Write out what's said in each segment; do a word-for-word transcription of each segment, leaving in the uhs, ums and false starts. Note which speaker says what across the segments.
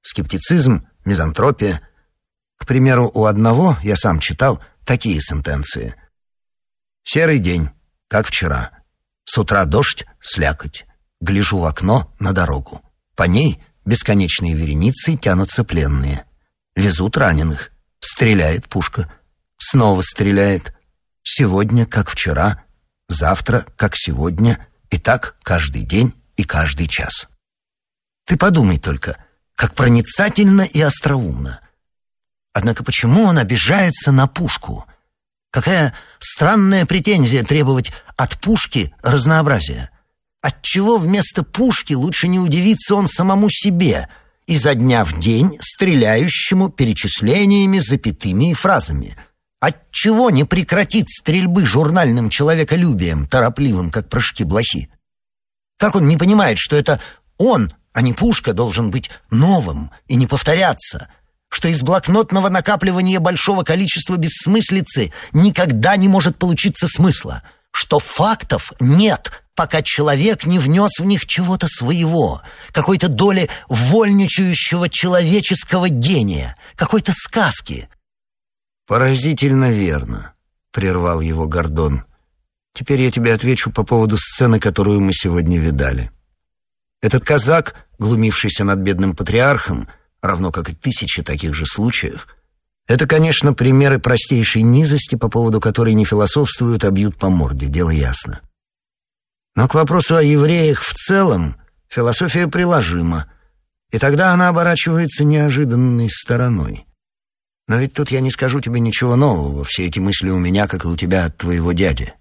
Speaker 1: скептицизм, мизантропия. К примеру, у одного, я сам читал, такие сентенции. «Серый день, как вчера. С утра дождь, слякоть. Гляжу в окно на дорогу. По ней бесконечные вереницы тянутся пленные. Везут раненых. Стреляет пушка. Снова стреляет. Сегодня, как вчера. Завтра, как сегодня. И так каждый день и каждый час». Ты подумай только, как проницательно и остроумно. Однако почему он обижается на пушку? Какая странная претензия требовать от пушки разнообразия. Отчего вместо пушки лучше не удивиться он самому себе, изо дня в день стреляющему перечислениями, запятыми и фразами? Отчего не прекратит стрельбы журнальным человеколюбием, торопливым, как прыжки блохи? Как он не понимает, что это он, а не пушка, должен быть новым и не повторяться, что из блокнотного накапливания большого количества бессмыслицы никогда не может получиться смысла, что фактов нет, пока человек не внес в них чего-то своего, какой-то доли вольничающего человеческого гения, какой-то сказки. «Поразительно верно», — прервал его Гордон. «Теперь я тебе отвечу по поводу сцены, которую мы сегодня видали. Этот казак, глумившийся над бедным патриархом, равно как и тысячи таких же случаев, это, конечно, примеры простейшей низости, по поводу которой не философствуют, а бьют по морде, дело ясно. Но к вопросу о евреях в целом философия приложима, и тогда она оборачивается неожиданной стороной. Но ведь тут я не скажу тебе ничего нового, все эти мысли у меня, как и у тебя от твоего дяди.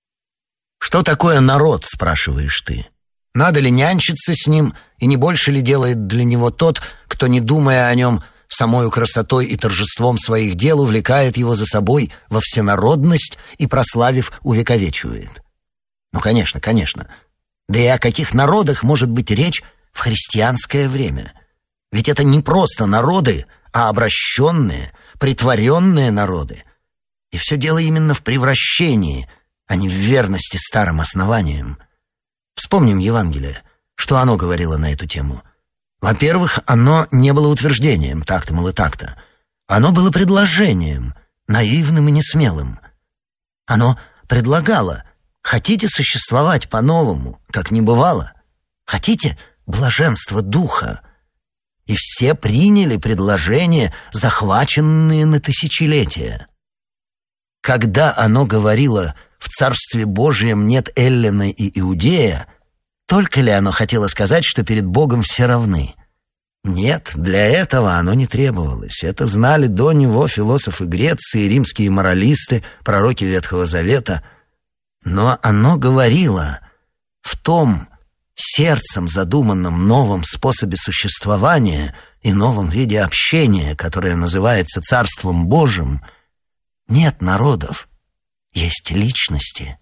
Speaker 1: Что такое народ, спрашиваешь ты? Надо ли нянчиться с ним, и не больше ли делает для него тот, кто, не думая о нем, самою красотой и торжеством своих дел увлекает его за собой во всенародность и, прославив, увековечивает? Ну, конечно, конечно. Да и о каких народах может быть речь в христианское время? Ведь это не просто народы, а обращенные, притворенные народы. И все дело именно в превращении, а не в верности старым основаниям. Вспомним Евангелие. Что оно говорило на эту тему? Во-первых, оно не было утверждением, так-то, мол, и так-то. Оно было предложением, наивным и несмелым. Оно предлагало: хотите существовать по-новому, как не бывало? Хотите блаженство духа? И все приняли предложения, захваченные на тысячелетия. Когда оно говорило: в Царстве Божьем нет Эллина и Иудея, только ли оно хотело сказать, что перед Богом все равны? Нет, для этого оно не требовалось. Это знали до него философы Греции, римские моралисты, пророки Ветхого Завета. Но оно говорило: в том сердцем задуманном новом способе существования и новом виде общения, которое называется Царством Божьим, нет народов. Есть личности.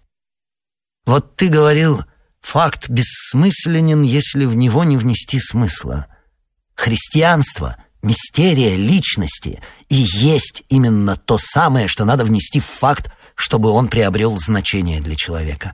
Speaker 1: Вот ты говорил, факт бессмысленен, если в него не внести смысла. Христианство, мистерия личности, и есть именно то самое, что надо внести в факт, чтобы он приобрел значение для человека.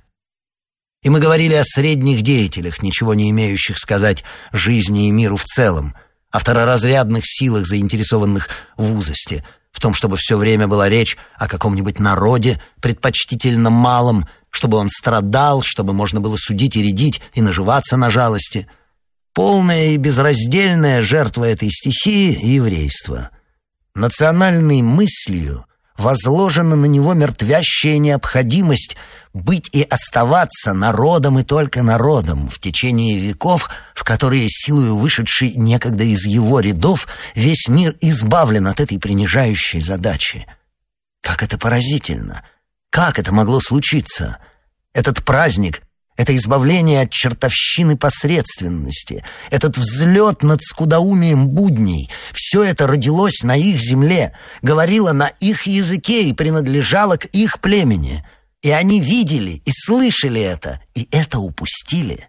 Speaker 1: И мы говорили о средних деятелях, ничего не имеющих сказать жизни и миру в целом, о второразрядных силах, заинтересованных в узости, в том, чтобы все время была речь о каком-нибудь народе, предпочтительно малом, чтобы он страдал, чтобы можно было судить и рядить и наживаться на жалости. Полная и безраздельная жертва этой стихии — еврейство. Национальной мыслью возложена на него мертвящая необходимость быть и оставаться народом и только народом в течение веков, в которые силою вышедшей некогда из его рядов весь мир избавлен от этой принижающей задачи. Как это поразительно! Как это могло случиться? Этот праздник, это избавление от чертовщины посредственности, этот взлет над скудоумием будней, все это родилось на их земле, говорило на их языке и принадлежало к их племени. И они видели и слышали это, и это упустили.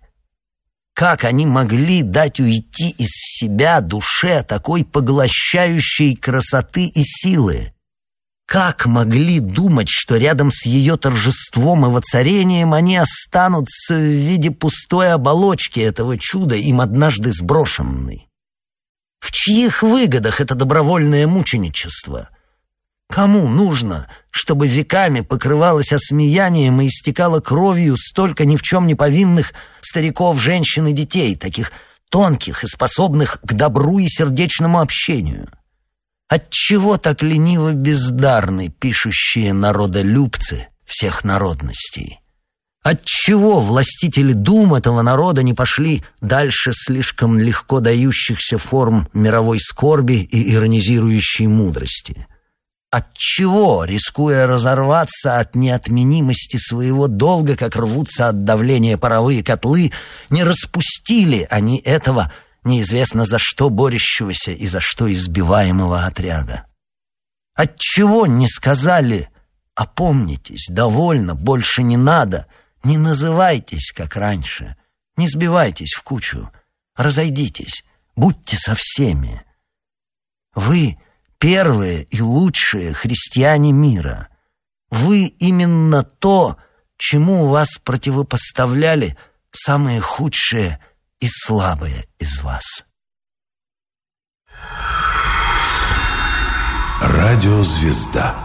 Speaker 1: Как они могли дать уйти из себя душе такой поглощающей красоты и силы? Как могли думать, что рядом с ее торжеством и воцарением они останутся в виде пустой оболочки этого чуда, им однажды сброшенной? В чьих выгодах это добровольное мученичество? Кому нужно, чтобы веками покрывалось осмеянием и истекало кровью столько ни в чем не повинных стариков, женщин и детей, таких тонких и способных к добру и сердечному общению? Отчего так лениво бездарны пишущие народолюбцы всех народностей? Отчего властители дум этого народа не пошли дальше слишком легко дающихся форм мировой скорби и иронизирующей мудрости? Отчего, рискуя разорваться от неотменимости своего долга, как рвутся от давления паровые котлы, не распустили они этого неизвестно за что борющегося и за что избиваемого отряда? Отчего не сказали: опомнитесь, довольно, больше не надо, не называйтесь, как раньше, не сбивайтесь в кучу, разойдитесь, будьте со всеми? Вы первые и лучшие христиане мира. Вы именно то, чему вас противопоставляли самые худшие и слабые из вас.
Speaker 2: Радиозвезда.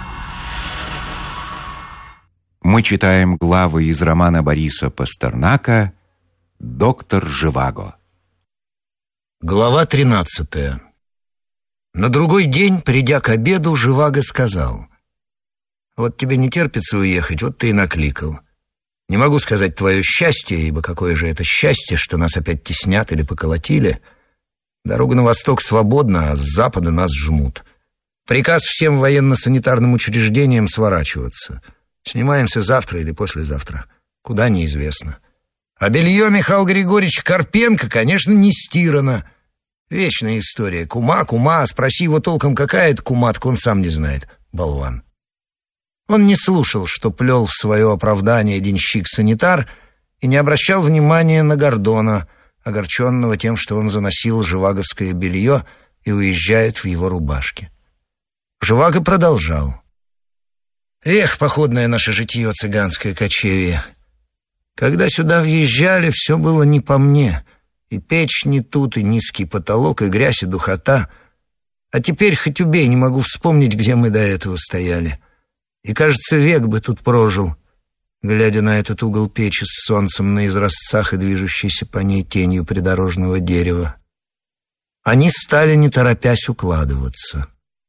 Speaker 2: Мы читаем главы из романа Бориса Пастернака «Доктор Живаго».
Speaker 1: Глава тринадцатая. На другой день, придя к обеду, Живаго сказал: «Вот тебе не терпится уехать, вот ты и накликал. Не могу сказать твое счастье, ибо какое же это счастье, что нас опять теснят или поколотили. Дорога на восток свободна, а с запада нас жмут. Приказ всем военно-санитарным учреждениям сворачиваться. Снимаемся завтра или послезавтра. Куда — неизвестно. А белье Михаила Григорьевича Карпенко, конечно, не стирано. Вечная история. Кума, кума, спроси его толком, какая это кума, так он сам не знает. Болван». Он не слушал, что плел в свое оправдание денщик-санитар, и не обращал внимания на Гордона, огорченного тем, что он заносил живаговское белье и уезжает в его рубашке. Живаго продолжал: «Эх, походное наше житье, цыганское кочевье. Когда сюда въезжали, все было не по мне. И печь не тут, и низкий потолок, и грязь, и духота. А теперь хоть убей, не могу вспомнить, где мы до этого стояли. И, кажется, век бы тут прожил, глядя на этот угол печи с солнцем на изразцах и движущейся по ней тенью придорожного дерева». Они стали, не торопясь, укладываться.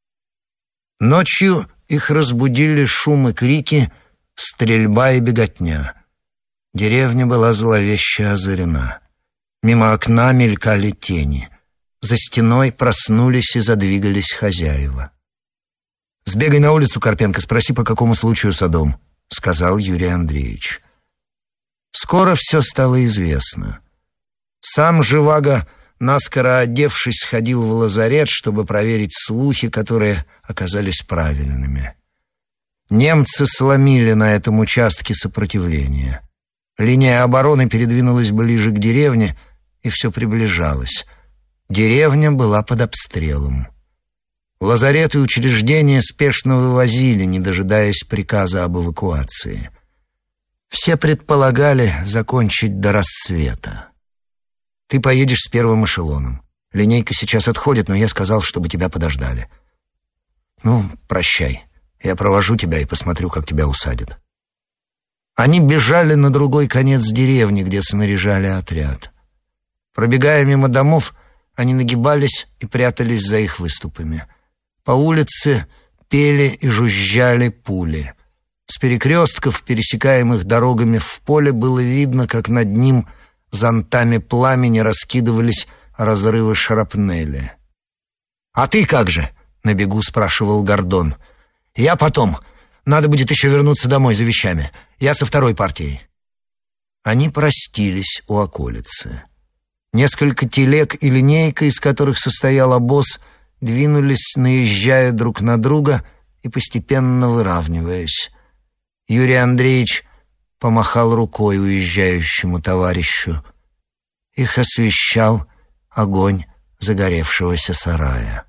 Speaker 1: Ночью их разбудили шум и крики, стрельба и беготня. Деревня была зловеще озарена. Мимо окна мелькали тени. За стеной проснулись и задвигались хозяева. «Сбегай на улицу, Карпенко, спроси, по какому случаю Содом», — сказал Юрий Андреевич. Скоро все стало известно. Сам Живаго, наскоро одевшись, сходил в лазарет, чтобы проверить слухи, которые оказались правильными. Немцы сломили на этом участке сопротивление. Линия обороны передвинулась ближе к деревне, и все приближалось. Деревня была под обстрелом. Лазареты и учреждения спешно вывозили, не дожидаясь приказа об эвакуации. Все предполагали закончить до рассвета. «Ты поедешь с первым эшелоном. Линейка сейчас отходит, но я сказал, чтобы тебя подождали. Ну, прощай. Я провожу тебя и посмотрю, как тебя усадят». Они бежали на другой конец деревни, где снаряжали отряд. Пробегая мимо домов, они нагибались и прятались за их выступами. По улице пели и жужжали пули. С перекрестков, пересекаемых дорогами в поле, было видно, как над ним зонтами пламени раскидывались разрывы шрапнели. «А ты как же?» — на бегу спрашивал Гордон. «Я потом. Надо будет еще вернуться домой за вещами. Я со второй партией». Они простились у околицы. Несколько телег и линейка, из которых состоял обоз, двинулись, наезжая друг на друга и постепенно выравниваясь. Юрий Андреевич помахал рукой уезжающему товарищу. Их освещал огонь загоревшегося сарая.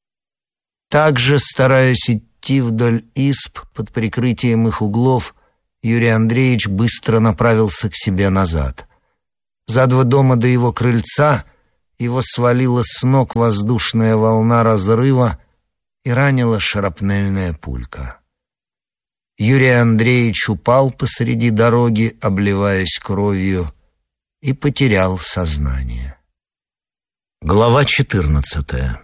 Speaker 1: Также, стараясь идти вдоль изб под прикрытием их углов, Юрий Андреевич быстро направился к себе назад. За два дома до его крыльца его свалила с ног воздушная волна разрыва и ранила шрапнельная пулька. Юрий Андреевич упал посреди дороги, обливаясь кровью, и потерял сознание. Глава четырнадцатая.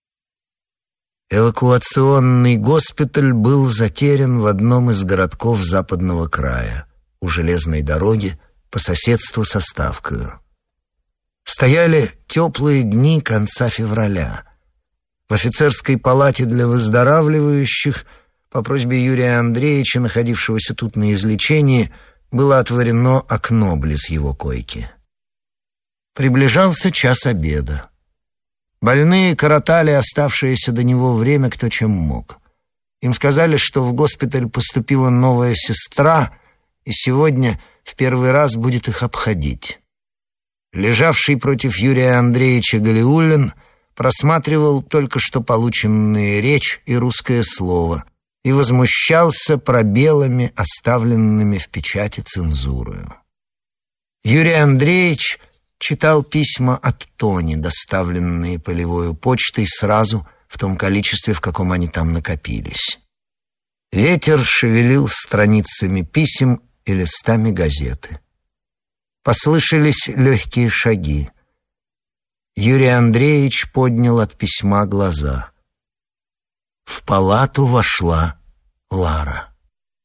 Speaker 1: Эвакуационный госпиталь был затерян в одном из городков западного края, у железной дороги, по соседству со Ставкою. Стояли теплые дни конца февраля. В офицерской палате для выздоравливающих по просьбе Юрия Андреевича, находившегося тут на излечении, было отворено окно близ его койки. Приближался час обеда. Больные коротали оставшееся до него время кто чем мог. Им сказали, что в госпиталь поступила новая сестра, и сегодня в первый раз будет их обходить. Лежавший против Юрия Андреевича Галиуллин просматривал только что полученные речь и русское слово и возмущался пробелами, оставленными в печати цензурою. Юрий Андреевич читал письма от Тони, доставленные полевой почтой сразу в том количестве, в каком они там накопились. Ветер шевелил страницами писем и листами газеты. Послышались легкие шаги. Юрий Андреевич поднял от письма глаза. В палату вошла Лара.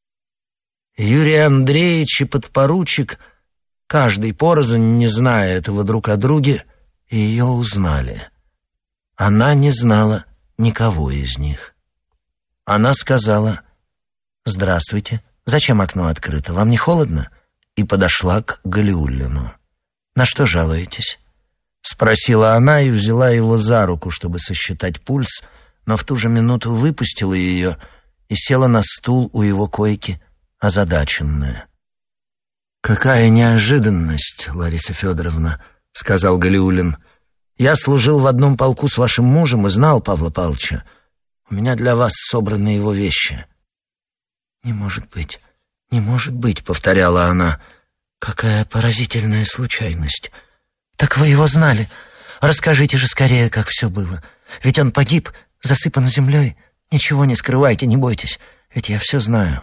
Speaker 1: Юрий Андреевич и подпоручик, каждый порознь, не зная этого друг о друге, ее узнали. Она не знала никого из них. Она сказала: «Здравствуйте. Зачем окно открыто? Вам не холодно?» И подошла к Галиуллину. «На что жалуетесь?» Спросила она и взяла его за руку, чтобы сосчитать пульс, но в ту же минуту выпустила ее и села на стул у его койки, озадаченная. «Какая неожиданность, Лариса Федоровна», — сказал Галиуллин. «Я служил в одном полку с вашим мужем и знал Павла Павловича. У меня для вас собраны его вещи». «Не может быть, не может быть», — повторяла она. «Какая поразительная случайность. Так вы его знали. Расскажите же скорее, как все было. Ведь он погиб, засыпан землей. Ничего не скрывайте, не бойтесь, ведь я все знаю».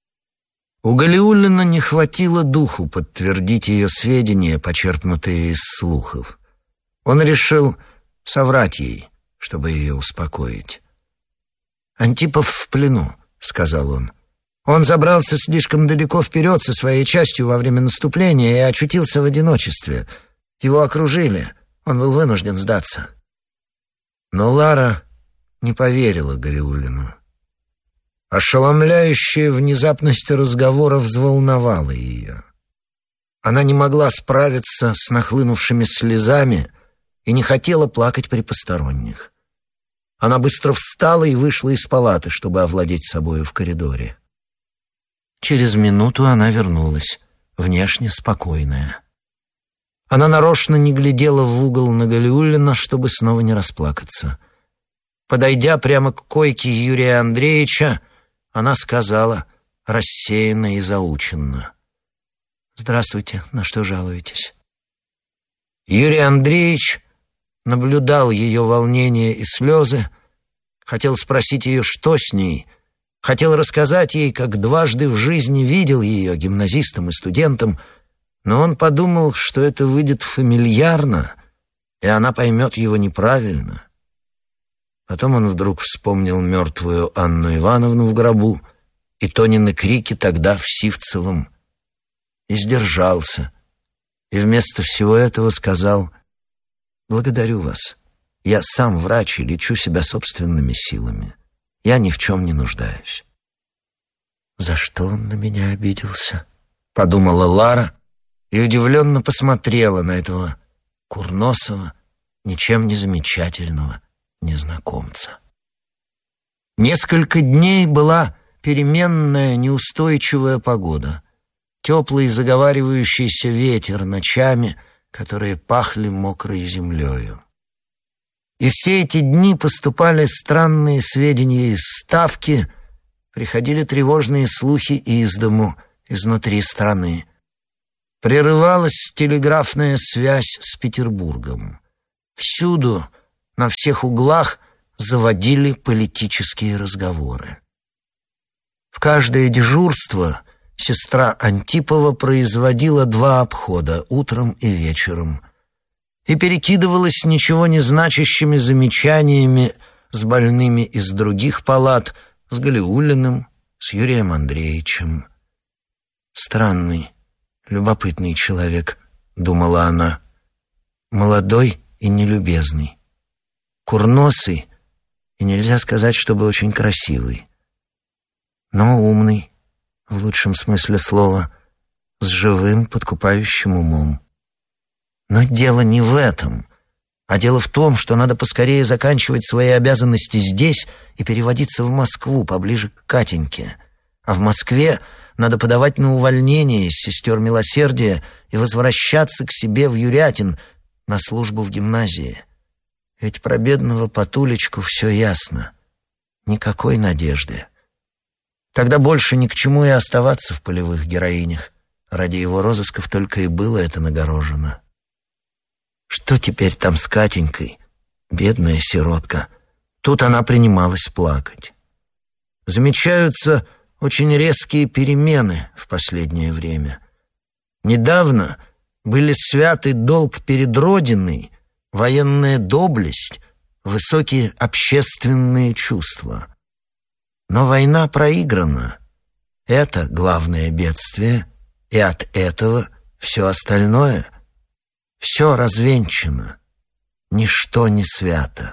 Speaker 1: У Галиуллина не хватило духу подтвердить ее сведения, почерпнутые из слухов. Он решил соврать ей, чтобы ее успокоить. «Антипов в плену», — сказал он. «Он забрался слишком далеко вперед со своей частью во время наступления и очутился в одиночестве. Его окружили, он был вынужден сдаться». Но Лара не поверила Галиуллину. Ошеломляющая внезапность разговора взволновала ее. Она не могла справиться с нахлынувшими слезами и не хотела плакать при посторонних. Она быстро встала и вышла из палаты, чтобы овладеть собою в коридоре. Через минуту она вернулась, внешне спокойная. Она нарочно не глядела в угол на Галиуллина, чтобы снова не расплакаться. Подойдя прямо к койке Юрия Андреевича, она сказала рассеянно и заученно: «Здравствуйте, на что жалуетесь?» Юрий Андреевич наблюдал ее волнение и слезы, хотел спросить ее, что с ней, хотел рассказать ей, как дважды в жизни видел ее гимназистом и студентом, но он подумал, что это выйдет фамильярно, и она поймет его неправильно. Потом он вдруг вспомнил мертвую Анну Ивановну в гробу и Тонины крики тогда в Сивцевом, и сдержался, и вместо всего этого сказал: «Благодарю вас. Я сам врач и лечу себя собственными силами. Я ни в чем не нуждаюсь». «За что он на меня обиделся?» — подумала Лара и удивленно посмотрела на этого курносого, ничем не замечательного незнакомца. Несколько дней была переменная, неустойчивая погода, теплый заговаривающийся ветер ночами, которые пахли мокрой землею. И все эти дни поступали странные сведения из Ставки, приходили тревожные слухи из дому, изнутри страны. Прерывалась телеграфная связь с Петербургом. Всюду, на всех углах заводили политические разговоры. В каждое дежурство сестра Антипова производила два обхода утром и вечером и перекидывалась ничего не значащими замечаниями с больными из других палат, с Галиуллиным, с Юрием Андреевичем. «Странный, любопытный человек», — думала она, — «молодой и нелюбезный, курносый, и нельзя сказать, чтобы очень красивый, но умный, в лучшем смысле слова, с живым, подкупающим умом. Но дело не в этом, а дело в том, что надо поскорее заканчивать свои обязанности здесь и переводиться в Москву, поближе к Катеньке. А в Москве надо подавать на увольнение из сестер милосердия и возвращаться к себе в Юрятин на службу в гимназии. Ведь про бедного Патулечку все ясно. Никакой надежды. Тогда больше ни к чему и оставаться в полевых героинях. Ради его розысков только и было это нагорожено. Что теперь там с Катенькой? Бедная сиротка. Тут она принималась плакать. Замечаются очень резкие перемены в последнее время. Недавно были святый долг перед Родиной, военная доблесть, высокие общественные чувства. Но война проиграна. Это главное бедствие, и от этого все остальное, все развенчано, ничто не свято.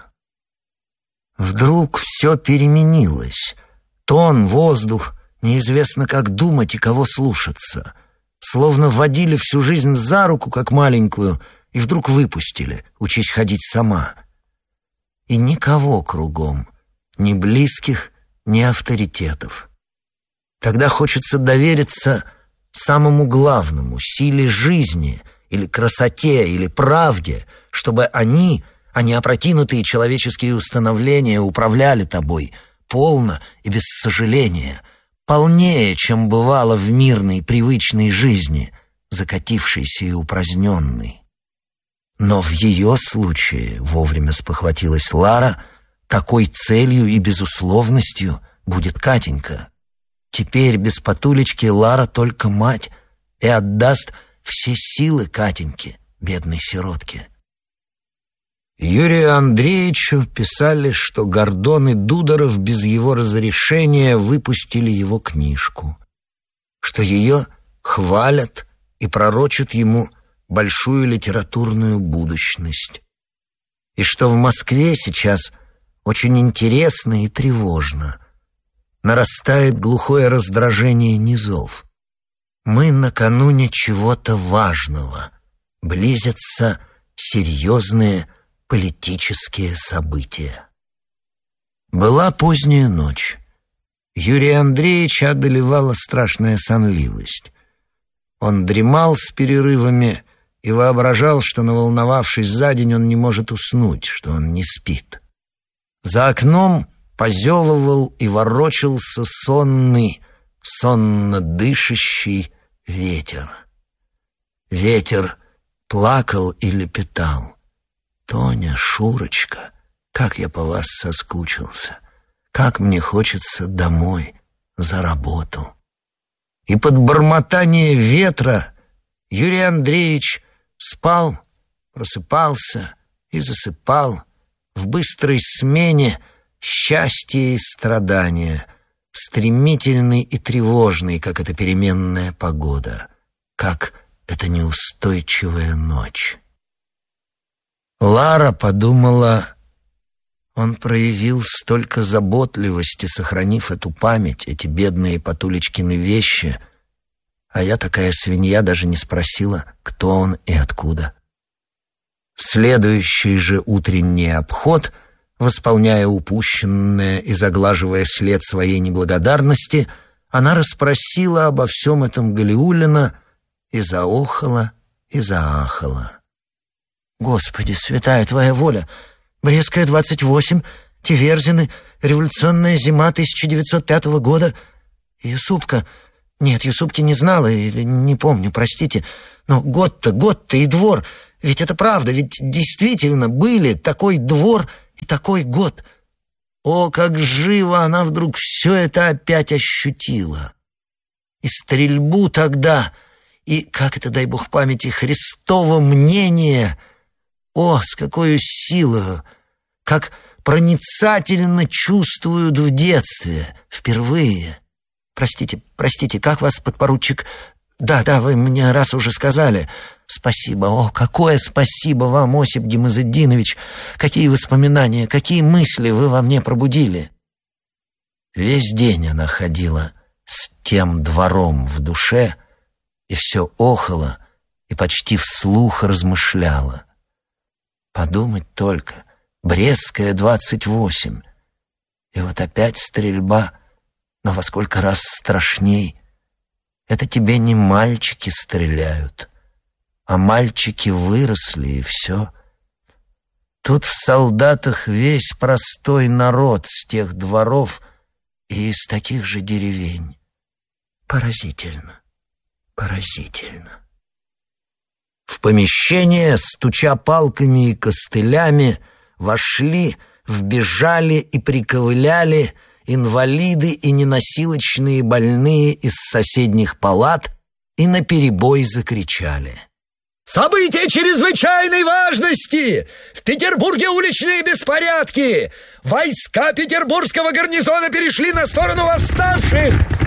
Speaker 1: Вдруг все переменилось. Тон, воздух, неизвестно как думать и кого слушаться. Словно водили всю жизнь за руку, как маленькую, и вдруг выпустили, учись ходить сама. И никого кругом, ни близких, ни авторитетов. Тогда хочется довериться самому главному, силе жизни, или красоте, или правде, чтобы они, а не опрокинутые человеческие установления, управляли тобой полно и без сожаления, полнее, чем бывало в мирной, привычной жизни, закатившейся и упраздненной. Но в ее случае, вовремя спохватилась Лара, такой целью и безусловностью будет Катенька. Теперь без Патулечки Лара только мать и отдаст все силы Катеньке, бедной сиротке. Юрию Андреевичу писали, что Гордон и Дудоров без его разрешения выпустили его книжку, что ее хвалят и пророчат ему большую литературную будущность, и что в Москве сейчас очень интересно и тревожно. Нарастает глухое раздражение низов. Мы накануне чего-то важного. Близятся серьезные политические события. Была поздняя ночь. Юрия Андреевича одолевала страшная сонливость. Он дремал с перерывами и воображал, что, наволновавшись за день, он не может уснуть, что он не спит. За окном позевывал и ворочался сонный, сонно дышащий ветер. Ветер плакал и лепетал: «Тоня, Шурочка, как я по вас соскучился, как мне хочется домой, за работу». И под бормотание ветра Юрий Андреевич спал, просыпался и засыпал в быстрой смене счастья и страдания, стремительный и тревожный, как эта переменная погода, как эта неустойчивая ночь. Лара подумала: он проявил столько заботливости, сохранив эту память, эти бедные Патулечкины вещи, а я, такая свинья, даже не спросила, кто он и откуда. В следующий же утренний обход, восполняя упущенное и заглаживая след своей неблагодарности, она расспросила обо всем этом Галиуллина и заохала, и заахала. «Господи, святая твоя воля! Брестская, двадцать восемь, Тиверзины, революционная зима тысяча девятьсот пятого года. Юсупка... Нет, Юсупки не знала или не помню, простите. Но год-то, год-то и двор. Ведь это правда, ведь действительно были такой двор и такой год. О, как живо она вдруг все это опять ощутила. И стрельбу тогда, и, как это, дай бог памяти, Христово мнение. О, с какой силою, как проницательно чувствуют в детстве, впервые. Простите, простите, как вас, подпоручик... Да, да, вы мне раз уже сказали. Спасибо, о, какое спасибо вам, Осип Гимазетдинович. Какие воспоминания, какие мысли вы во мне пробудили. Весь день она ходила с тем двором в душе и все охала и почти вслух размышляла. Подумать только, Брестская, двадцать восемь. И вот опять стрельба, но во сколько раз страшней. Это тебе не мальчики стреляют, а мальчики выросли, и все. Тут в солдатах весь простой народ с тех дворов и из таких же деревень. Поразительно, поразительно. В помещение, стуча палками и костылями, вошли, вбежали и приковыляли инвалиды и неносилочные больные из соседних палат и наперебой закричали: «События чрезвычайной важности! В Петербурге уличные беспорядки! Войска петербургского гарнизона перешли на сторону восставших!